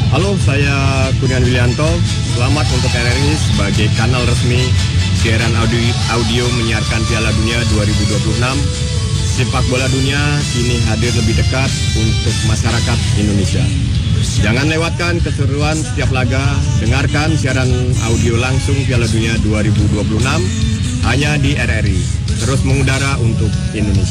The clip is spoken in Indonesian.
Halo, saya Kurniawan Willianto. Selamat untuk RRI sebagai kanal resmi siaran audio menyiarkan Piala Dunia 2026. Sepak bola dunia kini hadir lebih dekat untuk masyarakat Indonesia. Jangan lewatkan keseruan setiap laga. Dengarkan siaran audio langsung Piala Dunia 2026 hanya di RRI. Terus mengudara untuk Indonesia.